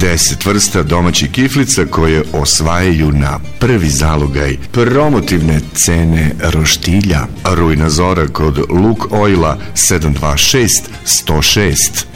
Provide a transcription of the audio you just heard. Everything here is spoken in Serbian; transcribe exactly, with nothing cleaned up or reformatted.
deset vrsta domaćih kiflica koje osvajaju na prvi zalogaj promotivne cene roštilja. Rujna zora kod Luk Oila sedam dva šest sto šest.